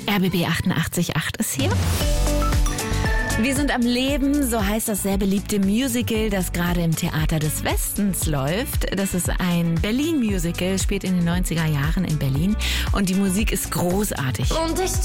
RBB 88.8 ist hier. Wir sind am Leben, so heißt das sehr beliebte Musical, das gerade im Theater des Westens läuft. Das ist ein Berlin-Musical, spielt in den 90er Jahren in Berlin und die Musik ist großartig. Und ich